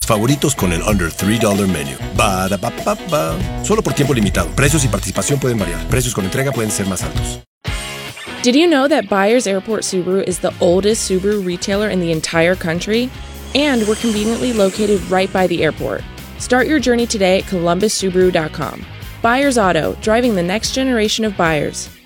favoritos con el Under $3 Menu. Ba-da-ba-ba-ba. Solo por tiempo limitado. Precios y participación pueden variar. Precios con entrega pueden ser más altos. Did you know that Byers Airport Subaru is the oldest Subaru retailer in the entire country? And we're conveniently located right by the airport. Start your journey today at columbussubaru.com. Byers Auto, driving the next generation of buyers.